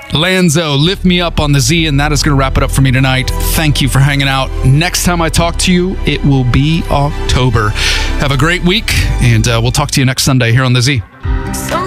Lanzo, Lift Me Up on the Z, and that is going to wrap it up for me tonight. Thank you for hanging out. Next time I talk to you, it will be October. Have a great week, and we'll talk to you next Sunday here on the Z.